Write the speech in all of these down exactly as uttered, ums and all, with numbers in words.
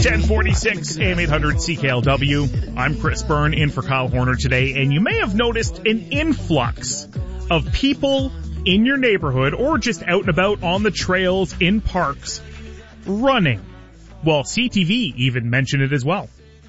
ten forty-six, A M eight hundred C K L W. I'm Chris Byrne in for Kyle Horner today, and you may have noticed an influx of people in your neighborhood or just out and about on the trails in parks running. Well, C T V even mentioned it as well.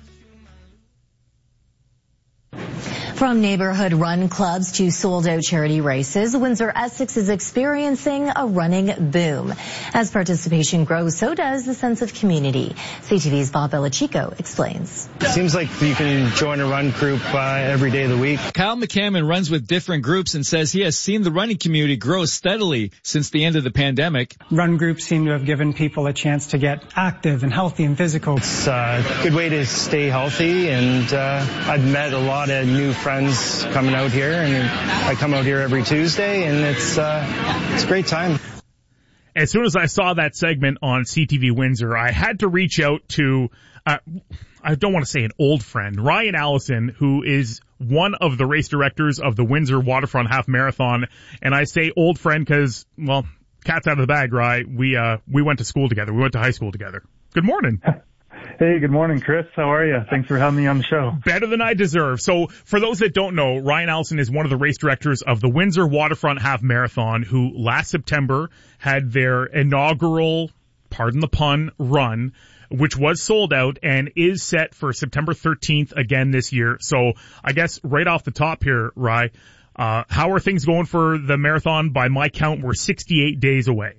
From neighborhood run clubs to sold-out charity races, Windsor-Essex is experiencing a running boom. As participation grows, so does the sense of community. C T V's Bob Belichico explains. It seems like you can join a run group uh, every day of the week. Kyle McCammon runs with different groups and says he has seen the running community grow steadily since the end of the pandemic. Run groups seem to have given people a chance to get active and healthy and physical. It's a good way to stay healthy, and uh, I've met a lot of new friends coming out here, and I come out here every Tuesday, and it's uh, it's a great time. As soon as I saw that segment on C T V Windsor, I had to reach out to, uh, I don't want to say an old friend, Ryan Allison, who is one of the race directors of the Windsor Waterfront Half Marathon. And I say old friend because, well, cat's out of the bag, right? We, uh, we went to school together. We went to high school together. Good morning. Hey, good morning, Chris. How are you? Thanks for having me on the show. Better than I deserve. So for those that don't know, Ryan Allison is one of the race directors of the Windsor Waterfront Half Marathon, who last September had their inaugural, pardon the pun, run, which was sold out and is set for September thirteenth again this year. So I guess right off the top here, Rye, uh, how are things going for the marathon? By my count, we're sixty-eight days away.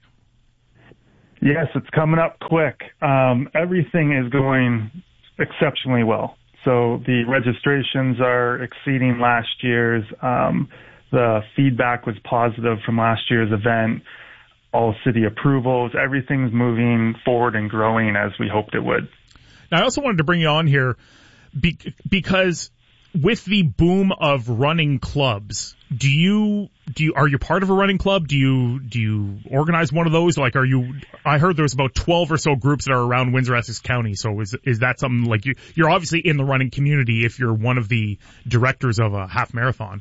Yes, it's coming up quick. Um, everything is going exceptionally well. So the registrations are exceeding last year's. Um, the feedback was positive from last year's event. All city approvals. Everything's moving forward and growing as we hoped it would. Now, I also wanted to bring you on here be- because with the boom of running clubs, do you do you are you part of a running club? Do you do you organize one of those? Like, are you? I heard there was about twelve or so groups that are around Windsor-Essex County. So is is that something like you? You're obviously in the running community if you're one of the directors of a half marathon.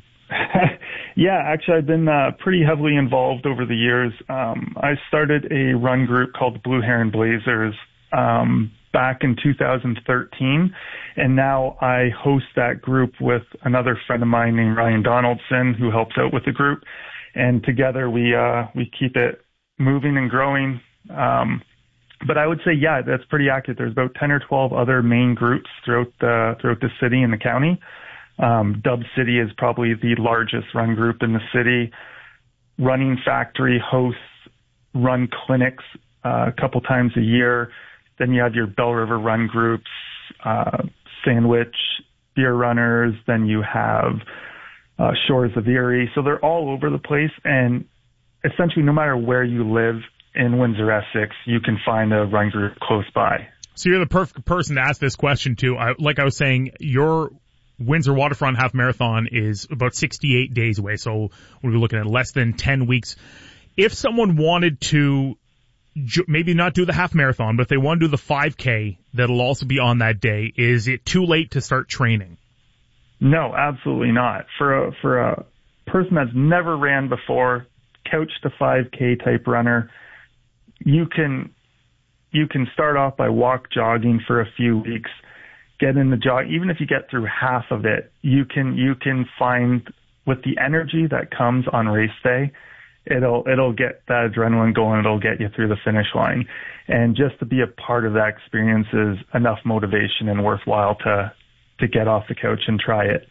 Yeah, actually, I've been uh, pretty heavily involved over the years. Um, I started a run group called the Blue Heron Blazers um, back in two thousand thirteen, and now I host that group with another friend of mine named Ryan Donaldson, who helps out with the group, and together we uh, we keep it moving and growing. Um, but I would say, yeah, that's pretty accurate. There's about ten or twelve other main groups throughout the throughout the city and the county. Um, Dub City is probably the largest run group in the city. Running Factory hosts run clinics uh, a couple times a year. Then you have your Bell River run groups, uh, Sandwich, Beer Runners. Then you have uh, Shores of Erie. So they're all over the place. And essentially, no matter where you live in Windsor-Essex, you can find a run group close by. So you're the perfect person to ask this question to. I, like I was saying, your Windsor Waterfront Half Marathon is about sixty-eight days away. So we're looking at less than ten weeks. If someone wanted to maybe not do the half marathon, but if they want to do the five K, that'll also be on that day, is it too late to start training? No, absolutely not. For a, for a person that's never ran before, couch to five K type runner, you can, you can start off by walk jogging for a few weeks, get in the jog. Even if you get through half of it, you can, you can find with the energy that comes on race day, It'll it'll get that adrenaline going. It'll get you through the finish line, and just to be a part of that experience is enough motivation and worthwhile to to get off the couch and try it.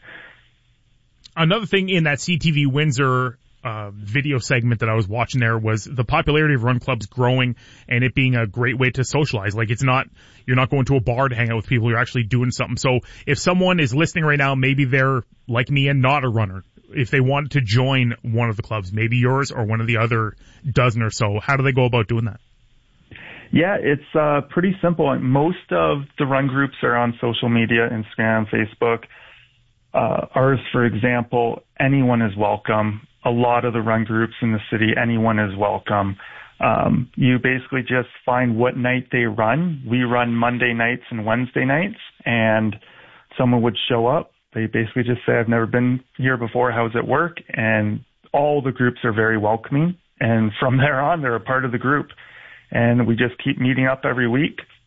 Another thing in that C T V Windsor uh, video segment that I was watching there was the popularity of run clubs growing and it being a great way to socialize. Like, it's not you're not going to a bar to hang out with people. You're actually doing something. So if someone is listening right now, maybe they're like me and not a runner. If they want to join one of the clubs, maybe yours or one of the other dozen or so, how do they go about doing that? Yeah, it's uh, pretty simple. Most of the run groups are on social media, Instagram, Facebook. Uh, ours, for example, anyone is welcome. A lot of the run groups in the city, anyone is welcome. Um, you basically just find what night they run. We run Monday nights and Wednesday nights, and someone would show up. They basically just say, I've never been here before. How does it work? And all the groups are very welcoming. And from there on, they're a part of the group. And we just keep meeting up every week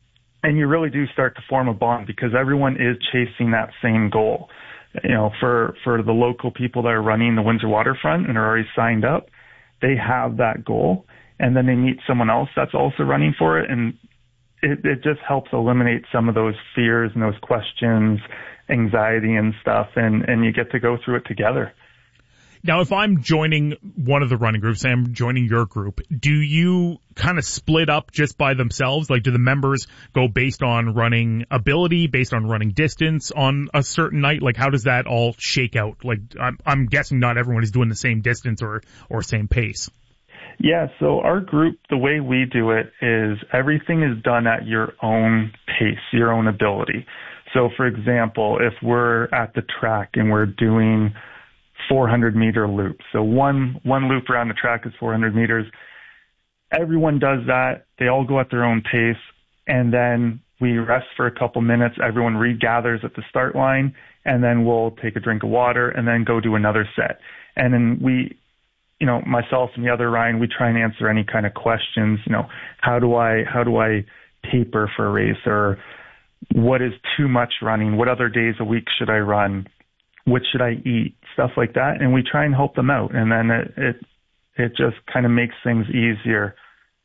and you really do start to form a bond because everyone is chasing that same goal. You know, for, for the local people that are running the Windsor Waterfront and are already signed up, they have that goal, and then they meet someone else that's also running for it, and it, it just helps eliminate some of those fears and those questions, anxiety and stuff, and, and you get to go through it together. Now, if I'm joining one of the running groups, say I'm joining your group, do you kind of split up just by themselves? Like, do the members go based on running ability, based on running distance on a certain night? Like, how does that all shake out? Like, I'm, I'm guessing not everyone is doing the same distance or, or same pace. Yeah, so our group, the way we do it is everything is done at your own pace, your own ability. So, for example, if we're at the track and we're doing four hundred meter loop. So one, one loop around the track is four hundred meters. Everyone does that. They all go at their own pace. And then we rest for a couple minutes. Everyone regathers at the start line, and then we'll take a drink of water and then go do another set. And then we, you know, myself and the other Ryan, we try and answer any kind of questions. You know, how do I, how do I taper for a race, or what is too much running? What other days a week should I run? What should I eat? Stuff like that. And we try and help them out. And then it, it, it just kind of makes things easier.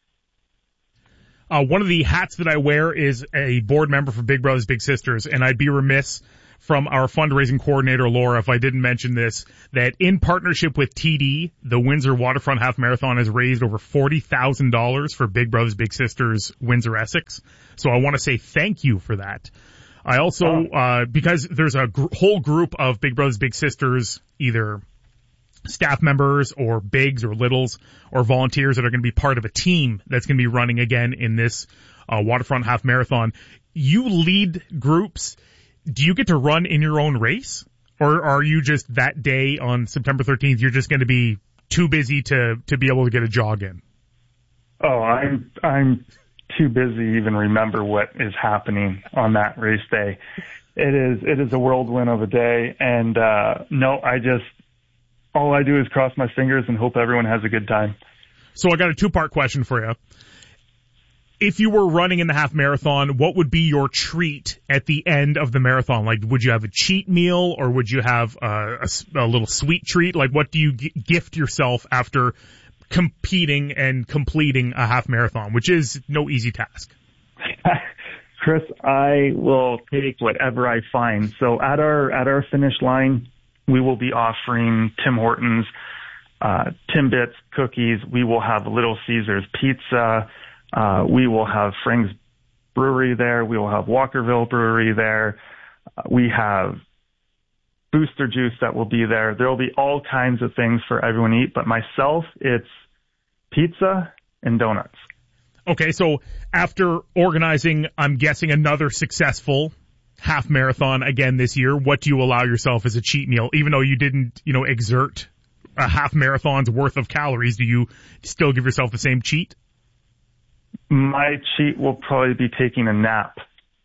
Uh, one of the hats that I wear is a board member for Big Brothers Big Sisters. And I'd be remiss from our fundraising coordinator, Laura, if I didn't mention this, that in partnership with T D, the Windsor Waterfront Half Marathon has raised over forty thousand dollars for Big Brothers Big Sisters Windsor Essex. So I want to say thank you for that. I also, uh, because there's a gr- whole group of Big Brothers Big Sisters, either staff members or bigs or littles or volunteers that are going to be part of a team that's going to be running again in this uh, Waterfront Half Marathon. You lead groups. Do you get to run in your own race, or are you just that day on September thirteenth, you're just going to be too busy to, to be able to get a jog in? Oh, I'm, I'm too busy to even remember what is happening on that race day. It is, it is a whirlwind of a day. And, uh, no, I just, all I do is cross my fingers and hope everyone has a good time. So I got a two part question for you. If you were running in the half marathon, what would be your treat at the end of the marathon? Like, would you have a cheat meal, or would you have uh, a, a little sweet treat? Like, what do you g- gift yourself after competing and completing a half marathon, which is no easy task? Chris, I will take whatever I find. So at our, at our finish line, we will be offering Tim Hortons, uh, Timbits, cookies. We will have Little Caesars pizza. Uh, we will have Frank's Brewery there. We will have Walkerville Brewery there. Uh, we have Booster Juice that will be there. There will be all kinds of things for everyone to eat, but myself, it's pizza and donuts. Okay, so after organizing, I'm guessing, another successful half marathon again this year, what do you allow yourself as a cheat meal? Even though you didn't, you know, exert a half marathon's worth of calories, do you still give yourself the same cheat? My cheat will probably be taking a nap.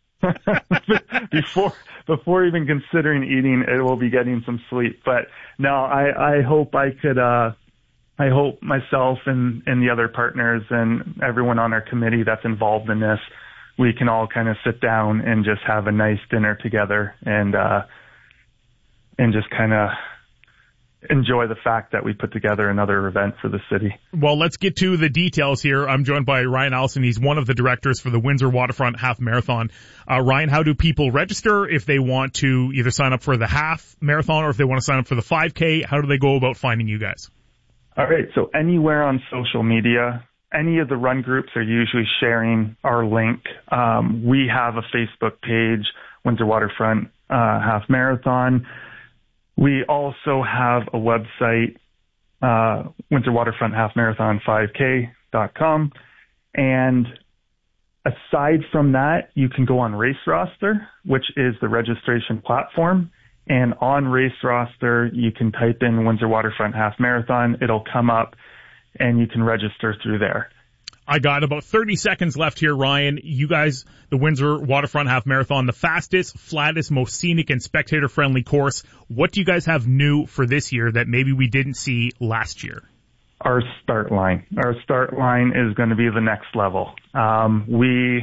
before before even considering eating, it will be getting some sleep. But no, I, I hope I could, uh, I hope myself and, and the other partners and everyone on our committee that's involved in this, we can all kind of sit down and just have a nice dinner together and, uh, and just kind of enjoy the fact that we put together another event for the city. Well, let's get to the details here. I'm joined by Ryan Allison. He's one of the directors for the Windsor Waterfront Half Marathon. Uh, Ryan, how do people register if they want to either sign up for the half marathon or if they want to sign up for the five K? How do they go about finding you guys? All right. So anywhere on social media, any of the run groups are usually sharing our link. Um, we have a Facebook page, Windsor Waterfront uh, Half Marathon. We also have a website, uh, Windsor Waterfront Half Marathon five K dot com. And aside from that, you can go on Race Roster, which is the registration platform. And on Race Roster, you can type in Windsor Waterfront Half Marathon. It'll come up and you can register through there. I got about thirty seconds left here, Ryan. You guys, the Windsor Waterfront Half Marathon, the fastest, flattest, most scenic, and spectator-friendly course. What do you guys have new for this year that maybe we didn't see last year? Our start line. Our start line is going to be the next level. Um, we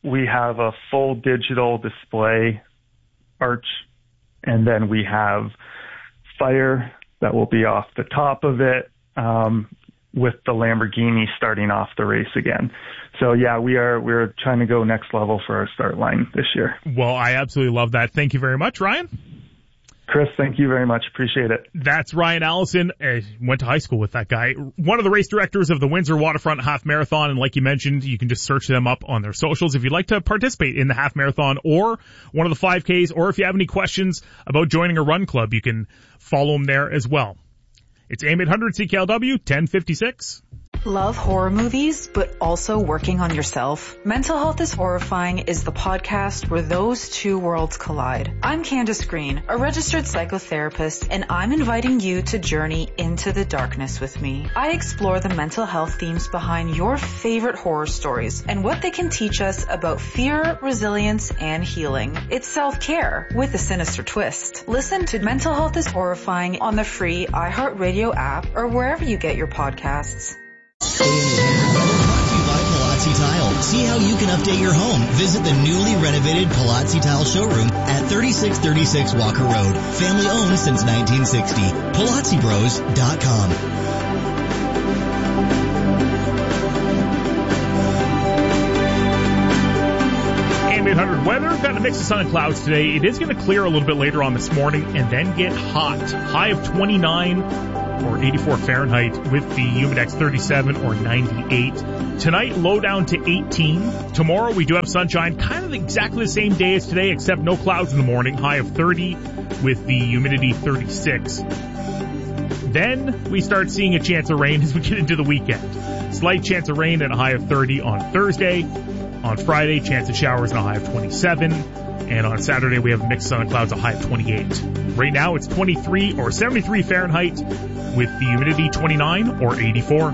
we have a full digital display arch, and then we have fire that will be off the top of it, um, with the Lamborghini starting off the race again. So yeah, we are, we're trying to go next level for our start line this year. Well, I absolutely love that. Thank you very much, Ryan. Chris, thank you very much. Appreciate it. That's Ryan Allison. I went to high school with that guy. One of the race directors of the Windsor Waterfront Half Marathon. And like you mentioned, you can just search them up on their socials if you'd like to participate in the half marathon or one of the five Ks, or if you have any questions about joining a run club, you can follow them there as well. It's A M eight hundred C K L W ten fifty-six. Love horror movies, but also working on yourself? Mental Health is Horrifying is the podcast where those two worlds collide. I'm Candace Green, a registered psychotherapist, and I'm inviting you to journey into the darkness with me. I explore the mental health themes behind your favorite horror stories and what they can teach us about fear, resilience, and healing. It's self-care with a sinister twist. Listen to Mental Health is Horrifying on the free iHeartRadio app or wherever you get your podcasts. Palazzi Tile. See how you can update your home. Visit the newly renovated Palazzi Tile showroom at thirty-six thirty-six Walker Road. Family owned since nineteen sixty. Palazzi Bros dot com. A M eight hundred weather. We've got a mix of sun and clouds today. It is going to clear a little bit later on this morning and then get hot. High of twenty-nine or eighty-four Fahrenheit with the Humidex thirty-seven or ninety-eight. Tonight, low down to eighteen. Tomorrow, we do have sunshine, kind of exactly the same day as today, except no clouds in the morning. High of thirty with the humidity thirty-six. Then we start seeing a chance of rain as we get into the weekend. Slight chance of rain at a high of thirty on Thursday. On Friday, chance of showers and a high of twenty-seven. And on Saturday, we have a mix of sun and clouds, a high of twenty-eight. Right now, it's twenty-three or seventy-three Fahrenheit with the humidity twenty-nine or eighty-four.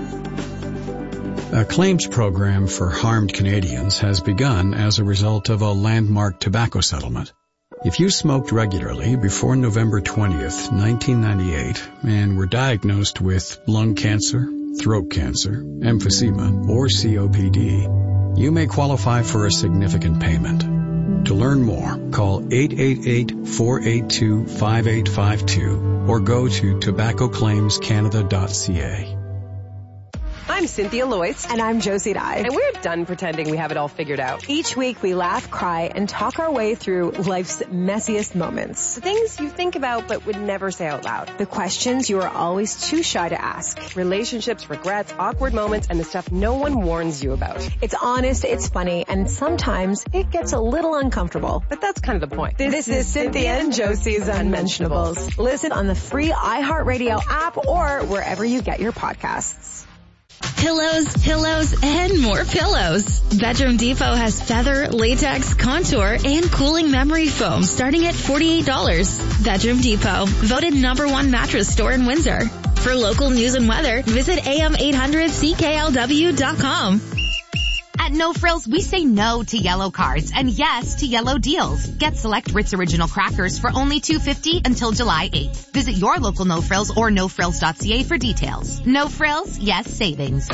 A claims program for harmed Canadians has begun as a result of a landmark tobacco settlement. If you smoked regularly before November twentieth, nineteen ninety-eight, and were diagnosed with lung cancer, throat cancer, emphysema, or C O P D, you may qualify for a significant payment. To learn more, call eight eight eight, four eight two, five eight five two or go to tobacco claims canada dot c a. I'm Cynthia Loyce. And I'm Josie Dye. And we're done pretending we have it all figured out. Each week we laugh, cry, and talk our way through life's messiest moments. The things you think about but would never say out loud. The questions you are always too shy to ask. Relationships, regrets, awkward moments, and the stuff no one warns you about. It's honest, it's funny, and sometimes it gets a little uncomfortable. But that's kind of the point. This, this is Cynthia and Josie's Unmentionables. Listen on the free iHeartRadio app or wherever you get your podcasts. Pillows, pillows, and more pillows. Bedroom Depot has feather, latex, contour, and cooling memory foam starting at forty-eight dollars. Bedroom Depot, voted number one mattress store in Windsor. For local news and weather, visit A M eight hundred C K L W dot com. At No Frills, we say no to yellow cards and yes to yellow deals. Get select Ritz Original crackers for only two dollars and fifty cents until July eighth. Visit your local No Frills or no frills dot c a for details. No Frills, yes savings.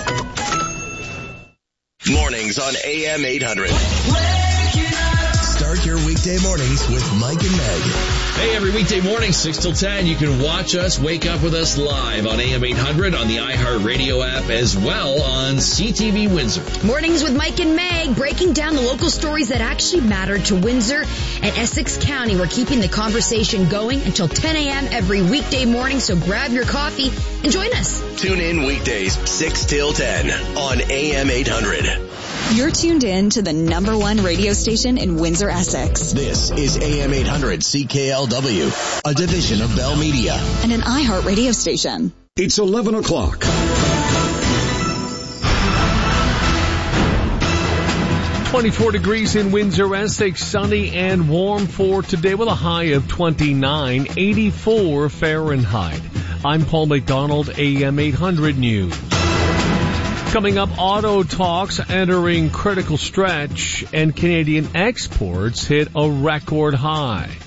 Mornings on A M eight hundred. Start your weekday mornings with Mike and Meg. Hey, every weekday morning, six till ten, you can watch us, wake up with us live on A M eight hundred on the iHeartRadio app, as well on C T V Windsor. Mornings with Mike and Meg, breaking down the local stories that actually matter to Windsor and Essex County. We're keeping the conversation going until ten a.m. every weekday morning, so grab your coffee and join us. Tune in weekdays, six till ten on A M eight hundred. You're tuned in to the number one radio station in Windsor, Essex. This is A M eight hundred C K L W, a division of Bell Media. And an iHeart radio station. It's eleven o'clock. twenty-four degrees in Windsor, Essex, sunny and warm for today with a high of twenty-nine, eighty-four Fahrenheit. I'm Paul McDonald, A M eight hundred News. Coming up, auto talks entering critical stretch and Canadian exports hit a record high.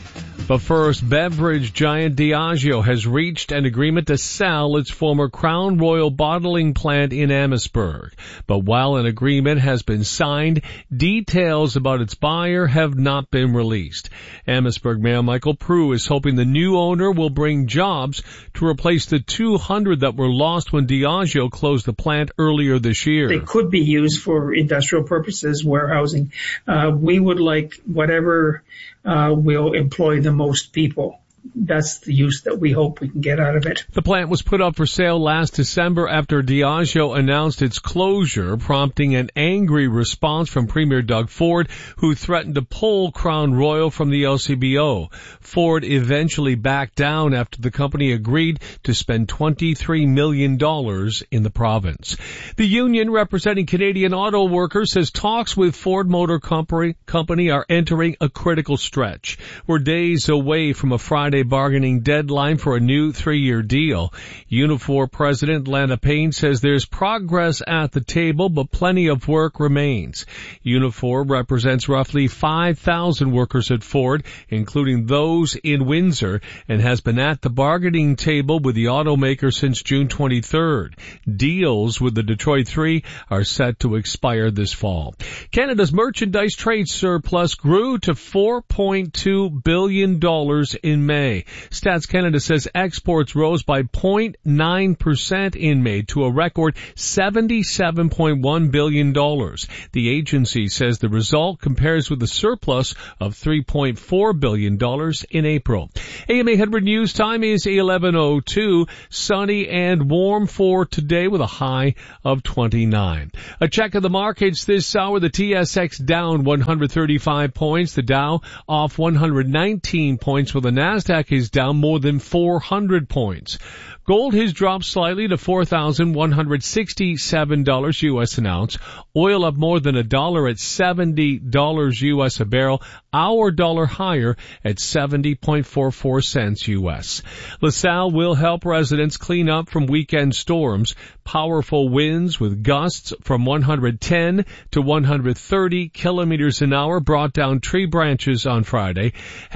But first, beverage giant Diageo has reached an agreement to sell its former Crown Royal bottling plant in Amherstburg. But while an agreement has been signed, details about its buyer have not been released. Amherstburg Mayor Michael Prue is hoping the new owner will bring jobs to replace the two hundred that were lost when Diageo closed the plant earlier this year. They could be used for industrial purposes, warehousing. Uh, we would like whatever uh, will employ the most people. That's the use that we hope we can get out of it. The plant was put up for sale last December after Diageo announced its closure, prompting an angry response from Premier Doug Ford, who threatened to pull Crown Royal from the L C B O. Ford eventually backed down after the company agreed to spend twenty-three million dollars in the province. The union representing Canadian auto workers says talks with Ford Motor Company, company are entering a critical stretch. We're days away from a Friday bargaining deadline for a new three-year deal. Unifor President Lana Payne says there's progress at the table, but plenty of work remains. Unifor represents roughly five thousand workers at Ford, including those in Windsor, and has been at the bargaining table with the automaker since June twenty-third. Deals with the Detroit Three are set to expire this fall. Canada's merchandise trade surplus grew to four point two billion dollars in May. Stats Canada says exports rose by zero point nine percent in May to a record seventy-seven point one billion dollars. The agency says the result compares with a surplus of three point four billion dollars in April. A M eight hundred News Time is eleven oh two. Sunny and warm for today with a high of twenty-nine. A check of the markets this hour. The T S X down one hundred thirty-five points. The Dow off one hundred nineteen points, with the Nasdaq is down more than four hundred points. Gold has dropped slightly to four thousand one hundred sixty-seven dollars U S an ounce. Oil up more than a dollar at seventy dollars U S a barrel. Our dollar higher at seventy point four four cents U S. LaSalle will help residents clean up from weekend storms. Powerful winds with gusts from one hundred ten to one hundred thirty kilometers an hour brought down tree branches on Friday.